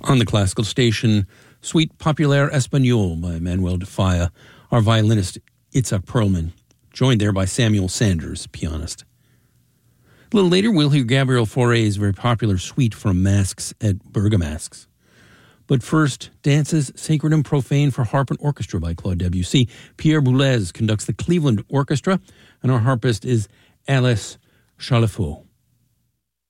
On the classical station, Suite Populaire Espagnole by Manuel de Falla, our violinist Itzhak Perlman, joined there by Samuel Sanders, pianist. A little later, we'll hear Gabriel Fauré's very popular suite from Masques at Bergamasques. But first, Dances Sacred and Profane for Harp and Orchestra by Claude Debussy. Pierre Boulez conducts the Cleveland Orchestra, and our harpist is Alice Chalifot.